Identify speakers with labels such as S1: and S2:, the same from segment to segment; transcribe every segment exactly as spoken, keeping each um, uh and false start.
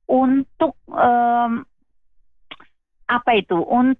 S1: untuk em, apa itu?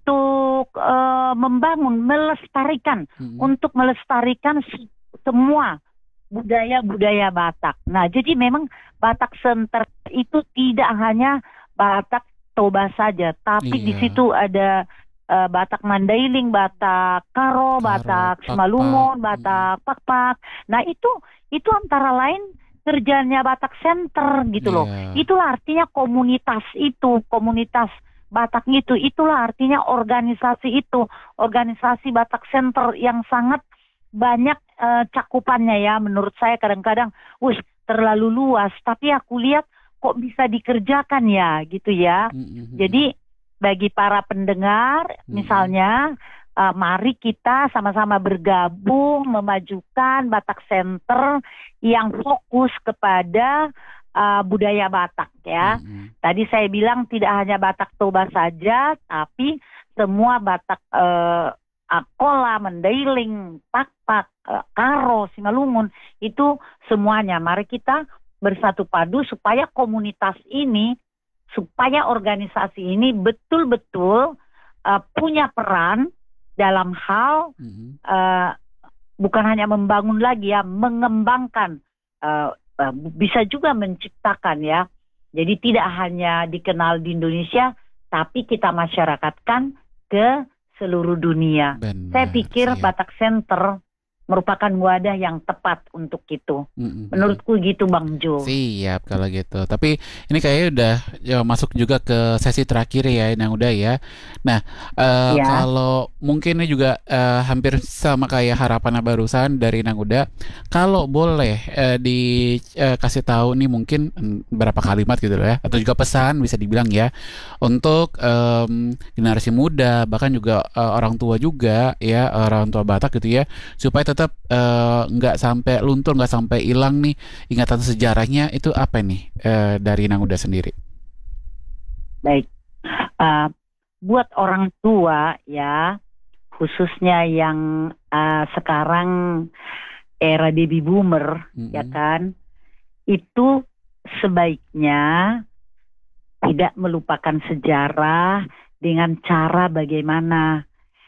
S1: Untuk eh, membangun, melestarikan,
S2: Mm-mm.
S1: untuk melestarikan se- semua budaya-budaya Batak. Nah, jadi memang Batak Center itu tidak hanya Batak Toba saja, tapi di
S2: Iya,
S1: situ ada eh, Batak Mandailing, Batak Karo,
S2: Karo,
S1: Batak
S2: Pak-Pak.
S1: Simalungun,
S2: Mm-mm.
S1: Batak Pakpak. Nah, itu itu antara lain kerjanya Batak Center gitu loh.
S2: Iya.
S1: Itulah artinya komunitas itu, komunitas Batak itu, itulah artinya organisasi itu, organisasi Batak Center yang sangat banyak eh, cakupannya ya. Menurut saya kadang-kadang, wih terlalu luas, tapi aku lihat kok bisa dikerjakan ya gitu ya.
S2: Mm-mm.
S1: Jadi bagi para pendengar,
S2: Mm-mm.
S1: misalnya, eh, mari kita sama-sama bergabung memajukan Batak Center yang fokus kepada eh, budaya Batak ya.
S2: Mm-mm.
S1: Tadi saya bilang tidak hanya Batak Toba saja, tapi semua Batak eh, Akola, Mandailing, Pakpak, eh, Karo, Simalungun, itu semuanya. Mari kita bersatu padu supaya komunitas ini, supaya organisasi ini betul-betul eh, punya peran dalam hal
S2: Mm-mm.
S1: eh, bukan hanya membangun lagi ya, mengembangkan, eh, eh, bisa juga menciptakan ya. Jadi tidak hanya dikenal di Indonesia, tapi kita masyarakatkan ke seluruh dunia. Saya
S2: Benar,
S1: pikir
S2: siap.
S1: Batak Center merupakan wadah yang tepat untuk itu.
S2: Mm-mm.
S1: Menurutku gitu Bang Jo.
S2: Siap kalau gitu. Tapi ini kayaknya udah ya, masuk juga ke sesi terakhir ya, yang udah ya. Nah, eh,
S1: Ya,
S2: kalau mungkin ini juga eh, hampir sama kayak harapan barusan dari Nang Uda. Kalau boleh eh, dikasih tahu nih mungkin mm, berapa kalimat gitu loh ya, atau juga pesan bisa dibilang ya untuk em, generasi muda, bahkan juga eh, orang tua juga ya, orang tua Batak gitu ya, supaya tetap eh, nggak sampai luntur, nggak sampai hilang nih ingatan sejarahnya. Itu apa nih eh, dari Nang Uda sendiri?
S1: baik. Eh, buat orang tua ya, khususnya yang eh, sekarang era baby boomer, ya
S2: Mm-mm.
S1: kan, itu sebaiknya tidak melupakan sejarah dengan cara bagaimana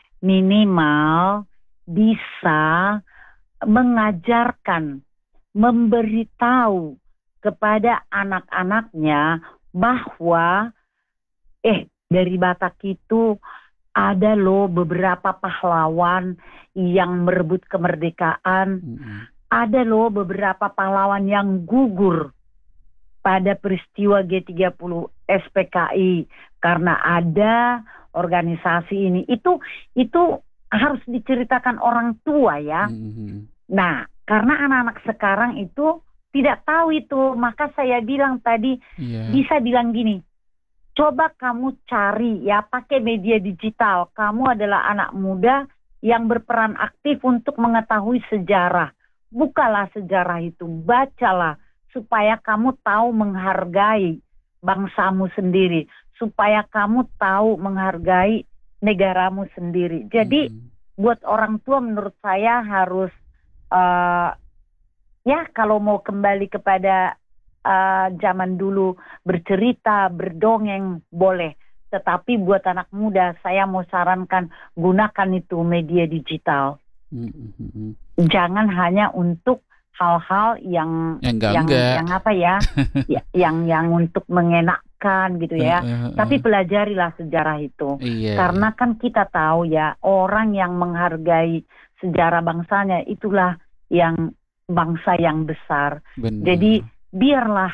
S1: minimal bisa mengajarkan, memberitahu kepada anak-anaknya bahwa eh dari Batak itu ada loh beberapa pahlawan yang merebut kemerdekaan,
S2: Mm-mm.
S1: ada loh beberapa pahlawan yang gugur pada peristiwa G tiga puluh S P K I karena ada organisasi ini. Itu itu harus diceritakan orang tua ya.
S2: Mm-mm.
S1: Nah, karena anak-anak sekarang itu tidak tahu itu, maka saya bilang tadi,
S2: Iya.
S1: bisa bilang gini, coba kamu cari ya, pakai media digital. Kamu adalah anak muda yang berperan aktif untuk mengetahui sejarah. Bukalah sejarah itu, bacalah, supaya kamu tahu menghargai bangsamu sendiri, supaya kamu tahu menghargai negaramu sendiri. Jadi
S2: Mm-mm.
S1: buat orang tua menurut saya harus eh, ya kalau mau kembali kepada eh, zaman dulu bercerita, berdongeng boleh. Tetapi buat anak muda saya mau sarankan gunakan itu media digital.
S2: Mm-mm.
S1: Jangan hanya untuk hal-hal yang
S2: Ya enggak
S1: yang
S2: enggak.
S1: yang apa ya, ya yang yang untuk mengenakkan gitu
S2: Eh,
S1: ya.
S2: eh,
S1: Tapi
S2: eh.
S1: pelajarilah sejarah itu.
S2: Iya, iya.
S1: Karena kan kita tahu ya, orang yang menghargai sejarah bangsanya itulah yang bangsa yang besar. Jadi
S2: Benar.
S1: biarlah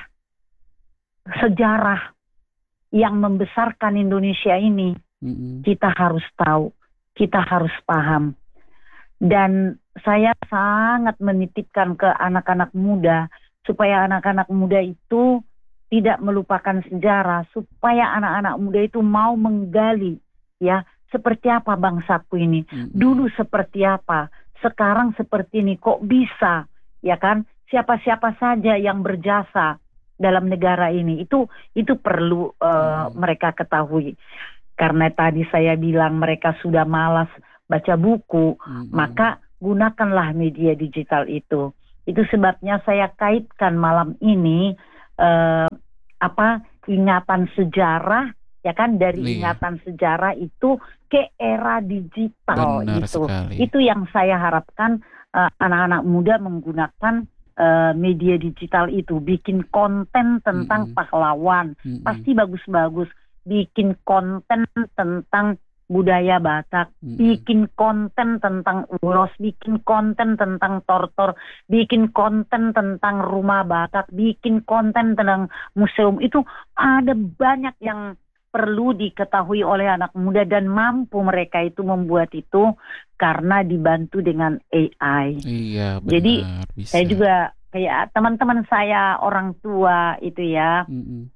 S1: sejarah yang membesarkan Indonesia ini
S2: Mm-mm.
S1: kita harus tahu, kita harus paham. Dan saya sangat menitipkan ke anak-anak muda supaya anak-anak muda itu tidak melupakan sejarah, supaya anak-anak muda itu mau menggali ya, seperti apa bangsaku ini,
S2: Mm-mm.
S1: dulu seperti apa, sekarang seperti ini, kok bisa ya kan, siapa-siapa saja yang berjasa dalam negara ini, itu itu perlu uh,
S2: Mm-mm.
S1: mereka ketahui. Karena tadi saya bilang mereka sudah malas baca buku,
S2: Mm-mm.
S1: maka gunakanlah media digital itu. Itu sebabnya saya kaitkan malam ini eh, apa ingatan sejarah, ya kan, dari
S2: Iya.
S1: ingatan sejarah itu ke era digital.
S2: Benar
S1: gitu.
S2: sekali.
S1: Itu yang saya harapkan uh, anak-anak muda menggunakan uh, media digital itu, bikin konten tentang
S2: Mm-mm.
S1: pahlawan,
S2: Mm-mm.
S1: pasti bagus-bagus, bikin konten tentang budaya Batak,
S2: Mm-mm.
S1: bikin konten tentang ulos, bikin konten tentang tortor, bikin konten tentang rumah Batak, bikin konten tentang museum. Itu ada banyak yang perlu diketahui oleh anak muda, dan mampu mereka itu membuat itu karena dibantu dengan A I.
S2: Iya, benar.
S1: Jadi
S2: bisa.
S1: saya juga kayak teman-teman saya orang tua itu ya,
S2: Mm-mm.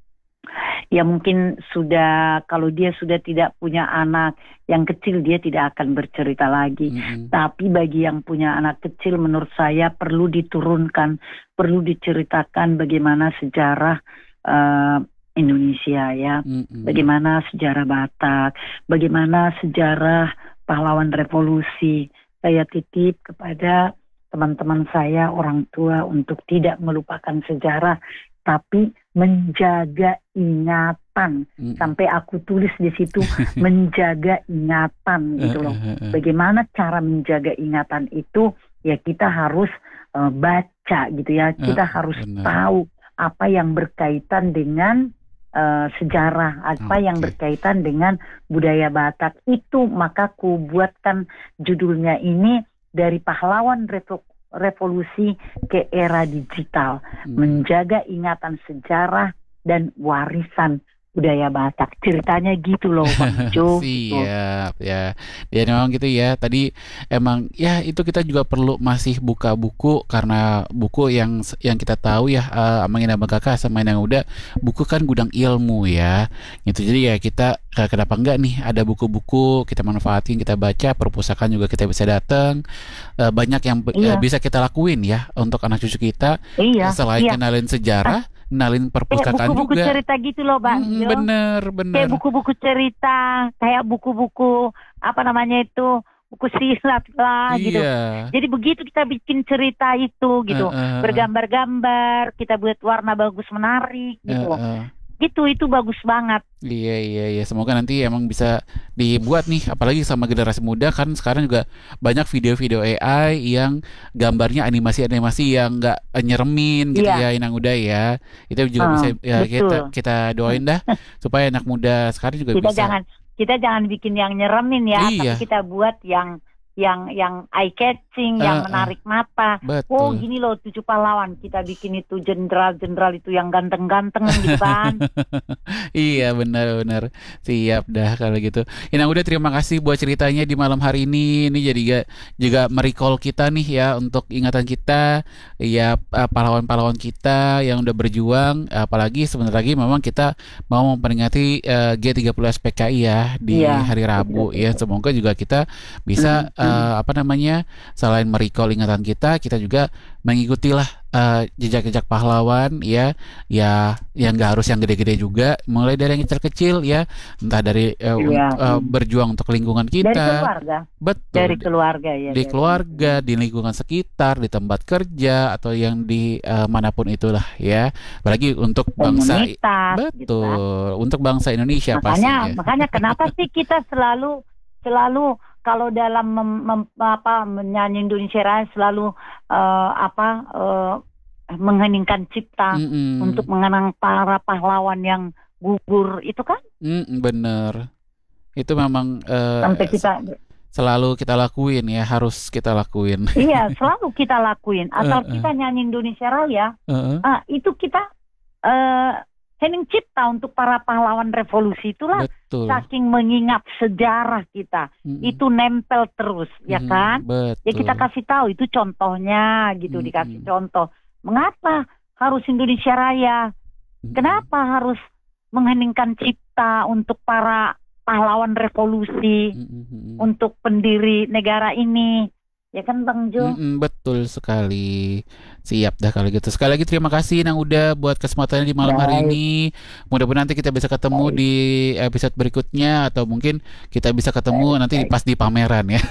S1: ya mungkin sudah, kalau dia sudah tidak punya anak yang kecil, dia tidak akan bercerita lagi.
S2: Mm-mm.
S1: Tapi bagi yang punya anak kecil, menurut saya perlu diturunkan, perlu diceritakan bagaimana sejarah uh, Indonesia ya,
S2: Mm-mm.
S1: bagaimana sejarah Batak, bagaimana sejarah pahlawan revolusi. Saya titip kepada teman-teman saya orang tua untuk tidak melupakan sejarah, tapi menjaga ingatan.
S2: Mm-mm.
S1: Sampai aku tulis di situ menjaga ingatan gitu loh.
S2: Eh, eh, eh.
S1: Bagaimana cara menjaga ingatan itu? Ya kita harus uh, baca gitu ya. Kita
S2: Eh,
S1: harus
S2: benar.
S1: tahu apa yang berkaitan dengan uh, sejarah, apa yang
S2: Oke.
S1: berkaitan dengan budaya Batak. Itu maka ku buatkan judulnya ini, dari pahlawan revo- revolusi ke era digital,
S2: Mm.
S1: menjaga ingatan sejarah dan warisan budaya Batak. Ceritanya gitu loh Bang Jo.
S2: Siap ya. Ya memang gitu ya. Tadi emang ya itu kita juga perlu masih buka buku, karena buku yang yang kita tahu ya, uh, Amangin Abang Kakak sama yang udah, buku kan gudang ilmu ya. Gitu. Jadi ya kita uh, kenapa enggak nih ada buku-buku kita manfaatin, kita baca, perpustakaan juga kita bisa datang. Uh, banyak yang uh,
S1: Iya.
S2: bisa kita lakuin ya untuk anak cucu kita,
S1: Iya,
S2: selain
S1: iya.
S2: kenalin sejarah, kenalin
S1: Kayak
S2: perpustakaan
S1: buku-buku
S2: juga.
S1: cerita gitu loh Bang
S2: Mm,
S1: Jo.
S2: bener,
S1: Kayak
S2: bener.
S1: buku-buku cerita, kayak buku-buku apa namanya itu, buku silat lah gitu.
S2: Iya.
S1: Jadi begitu kita bikin cerita itu gitu,
S2: Eh, eh, eh.
S1: bergambar-gambar, kita buat warna bagus menarik gitu
S2: Eh,
S1: loh.
S2: eh.
S1: Gitu, itu bagus banget.
S2: Iya, iya, iya. Semoga nanti emang bisa dibuat nih, apalagi sama generasi muda kan sekarang juga banyak video-video A I yang gambarnya animasi-animasi yang nggak nyeremin gitu
S1: Iya.
S2: ya, Inang Uda ya. Itu juga
S1: Ah,
S2: bisa ya, kita
S1: betul.
S2: kita doain dah supaya anak muda sekarang juga
S1: Kita
S2: bisa.
S1: jangan kita jangan bikin yang nyeremin ya,
S2: Iya.
S1: tapi kita buat yang yang yang eye catching, yang
S2: Eh, eh.
S1: menarik mata.
S2: Betul.
S1: Oh gini loh tujuh pahlawan, kita bikin itu jenderal-jenderal itu yang ganteng-ganteng gitu kan.
S2: Iya, benar-benar. Siap dah kalau gitu. Inang udah, terima kasih buat ceritanya di malam hari ini. Ini jadi ga- juga merecall kita nih ya, untuk ingatan kita ya, eh, pahlawan-pahlawan kita yang udah berjuang. Apalagi sebentar lagi memang kita mau memperingati eh, G tiga puluh S P K I ya di
S1: Iya.
S2: hari Rabu ya. Semoga juga kita bisa
S1: Hmm, hmm.
S2: eh, apa namanya, selain merecall ingatan kita, kita juga mengikutilah eh, jejak-jejak pahlawan ya, ya yang nggak harus yang gede-gede juga, mulai dari yang kecil-kecil ya, entah dari eh, un-
S1: Iya.
S2: eh, berjuang untuk lingkungan
S1: Dari
S2: kita,
S1: keluarga,
S2: betul,
S1: dari
S2: di,
S1: keluarga ya.
S2: di
S1: dari-
S2: keluarga, di lingkungan sekitar, di tempat kerja atau yang di eh, manapun itulah ya, apalagi untuk bangsa,
S1: komunitas gitu kan.
S2: betul, untuk bangsa Indonesia
S1: Makanya
S2: pastinya.
S1: makanya kenapa sih kita selalu selalu kalau dalam mem- mem- apa menyanyi Indonesia Raya selalu eh, apa eh, mengheningkan cipta
S2: Mm-mm.
S1: untuk mengenang para pahlawan yang gugur itu kan,
S2: Mm, bener. Itu memang eh,
S1: sampai kita
S2: selalu kita lakuin ya, harus kita lakuin.
S1: iya selalu kita lakuin asal
S2: Eh, eh.
S1: kita nyanyi Indonesia Raya,
S2: Heeh,
S1: ah, itu kita eh, hening cipta untuk para pahlawan revolusi. Itulah
S2: betul.
S1: saking mengingat sejarah kita,
S2: Mm-mm.
S1: itu nempel terus ya
S2: Mhm,
S1: kan.
S2: betul.
S1: Ya kita kasih tahu itu contohnya gitu,
S2: Mm-mm.
S1: dikasih contoh. Mengapa harus Indonesia Raya?
S2: Mm-mm.
S1: Kenapa harus mengheningkan cipta untuk para pahlawan revolusi,
S2: Mm-mm.
S1: untuk pendiri negara ini? Ya kan Bang Jo?
S2: Mm-mm, betul sekali. Siap dah kalau gitu. Sekali lagi terima kasih Nang Uda buat kesempatannya di malam hari
S1: Baik.
S2: ini. Mudah-mudahan nanti kita bisa ketemu
S1: Baik.
S2: di episode berikutnya, atau mungkin kita bisa ketemu
S1: Baik,
S2: nanti
S1: baik.
S2: pas di pameran ya.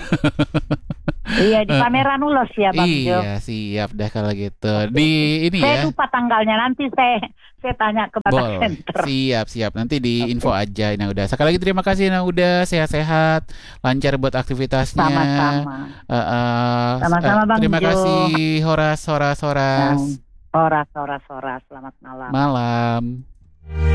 S1: Iya di pameran ulos ya Bang Jo.
S2: Iya, siap dah kalau gitu. Di ini
S1: Saya
S2: ya.
S1: lupa tanggalnya, nanti saya saya tanya ke Batak
S2: Boleh.
S1: Center.
S2: Siap, siap. Nanti di
S1: Oke.
S2: info aja Ina Uda. Sekali lagi terima kasih Ina Uda. Sehat-sehat, lancar buat aktivitasnya.
S1: Sama-sama.
S2: Eh, eh, s- eh,
S1: Sama-sama Bang
S2: terima
S1: Jo.
S2: kasih Horas, Horas, Horas.
S1: Dan Horas, horas, horas. Selamat malam.
S2: Malam.